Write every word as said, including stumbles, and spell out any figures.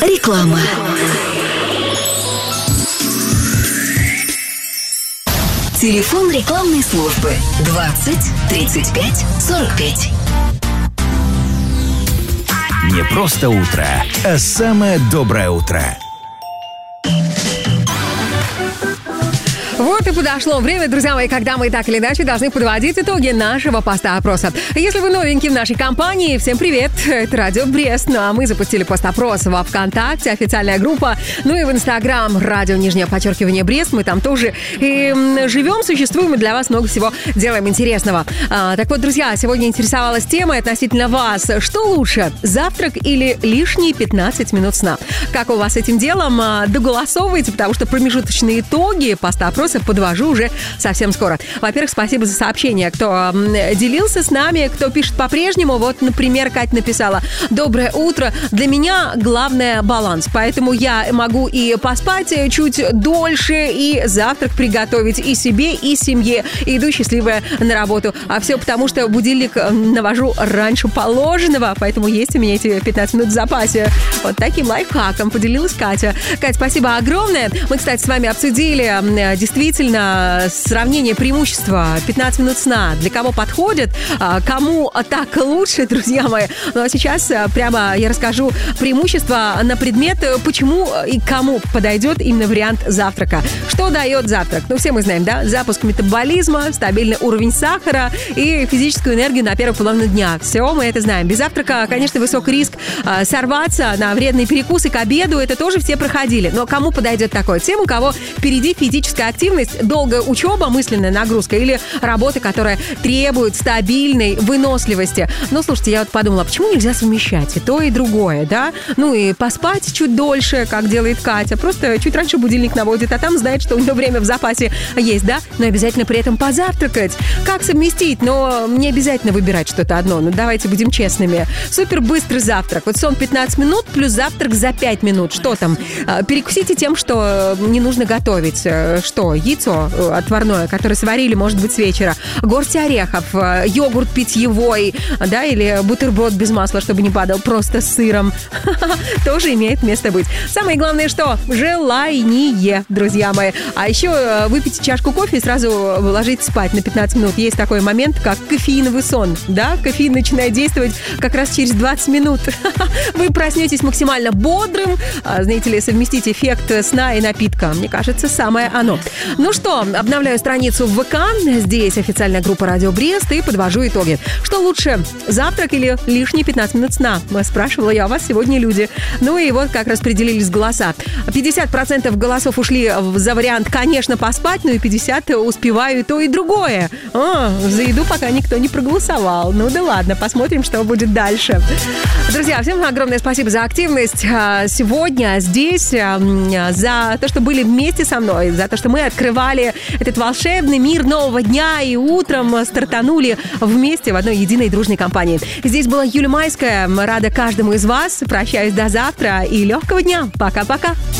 Реклама. Телефон рекламной службы двадцать тридцать пять сорок пять. Не просто утро, а самое доброе утро. Вот и подошло время, друзья мои, когда мы так или иначе должны подводить итоги нашего поста-опроса. Если вы новенький в нашей компании, всем привет, это Радио Брест. Ну а мы запустили пост-опрос во ВКонтакте, официальная группа, ну и в Инстаграм Радио Нижнее Подчеркивание Брест. Мы там тоже и живем, существуем и для вас много всего делаем интересного. А, так вот, друзья, сегодня интересовалась тема относительно вас. Что лучше, завтрак или лишние пятнадцать минут сна? Как у вас с этим делом? Доголосовывайте, потому что промежуточные итоги поста-опроса подвожу уже совсем скоро. Во-первых, спасибо за сообщение, кто делился с нами, кто пишет по-прежнему. Вот, например, Катя написала: «Доброе утро. Для меня главное баланс, поэтому я могу и поспать чуть дольше, и завтрак приготовить и себе, и семье, и иду счастливая на работу. А все потому, что будильник навожу раньше положенного, поэтому есть у меня эти пятнадцать минут в запасе». Вот таким лайфхаком поделилась Катя. Катя, спасибо огромное. Мы, кстати, с вами обсудили действительно Действительно, сравнение преимущества пятнадцать минут сна, для кого подходит, кому так лучше, друзья мои. Ну а сейчас прямо я расскажу преимущества на предмет, почему и кому подойдет именно вариант завтрака. Что дает завтрак? Ну, все мы знаем, да? Запуск метаболизма, стабильный уровень сахара и физическую энергию на первую половину дня. Все мы это знаем. Без завтрака, конечно, высок риск сорваться на вредные перекусы к обеду. Это тоже все проходили. Но кому подойдет такое? Тем, у кого впереди физическая активность, долгая учеба, мысленная нагрузка или работа, которая требует стабильной выносливости. Ну, слушайте, я вот подумала, почему нельзя совмещать и то, и другое, да? Ну, и поспать чуть дольше, как делает Катя, просто чуть раньше будильник наводит, а там знает, что у нее время в запасе есть, да? Но обязательно при этом позавтракать. Как совместить? Но не обязательно выбирать что-то одно, ну, давайте будем честными. Супер быстрый завтрак. Вот сон пятнадцать минут плюс завтрак за пять минут. Что там? Перекусите тем, что не нужно готовить. Что? Яйцо отварное, которое сварили, может быть, с вечера, горсть орехов, йогурт питьевой, да, или бутерброд без масла, чтобы не падал, просто с сыром, тоже имеет место быть. Самое главное, что желание, друзья мои. А еще выпейте чашку кофе и сразу ложитесь спать на пятнадцать минут. Есть такой момент, как кофеиновый сон, да, кофеин начинает действовать как раз через двадцать минут. Вы проснетесь максимально бодрым, знаете ли, совместите эффект сна и напитка. Мне кажется, самое оно. Ну что, обновляю страницу в ВК. Здесь официальная группа Радио Брест и подвожу итоги. Что лучше, завтрак или лишние пятнадцать минут сна? Спрашивала я у вас сегодня, люди. Ну и вот как распределились голоса. пятьдесят процентов голосов ушли за вариант, конечно, поспать, ну и пятьдесят процентов успеваю и то, и другое. А, за еду пока никто не проголосовал. Ну да ладно, посмотрим, что будет дальше. Друзья, всем огромное спасибо за активность сегодня здесь, за то, что были вместе со мной, за то, что мы открывали этот волшебный мир нового дня и утром стартанули вместе в одной единой дружной компании. Здесь была Юля Майская. Рада каждому из вас. Прощаюсь до завтра и легкого дня. Пока-пока.